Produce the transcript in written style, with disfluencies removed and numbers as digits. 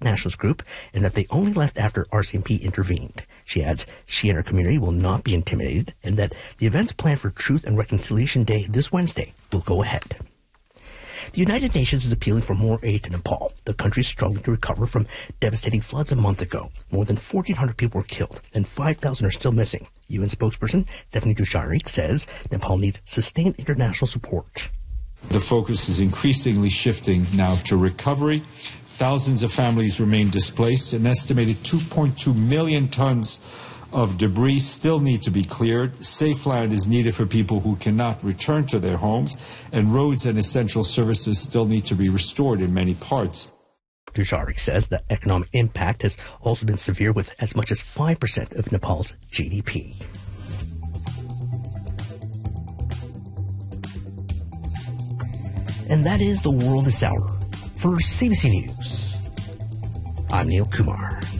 nationalist group and that they only left after RCMP intervened. She adds she and her community will not be intimidated and that the events planned for Truth and Reconciliation Day this Wednesday will go ahead. The United Nations is appealing for more aid to Nepal. The country is struggling to recover from devastating floods a month ago. More than 1,400 people were killed and 5,000 are still missing. UN spokesperson Stephanie Dujarric says Nepal needs sustained international support. The focus is increasingly shifting now to recovery. Thousands of families remain displaced. An estimated 2.2 million tons of debris still need to be cleared. Safe land is needed for people who cannot return to their homes, and roads and essential services still need to be restored in many parts. Dujarric says the economic impact has also been severe, with as much as 5% of Nepal's GDP. And that is the world this hour. For CBC News, I'm Neil Kumar.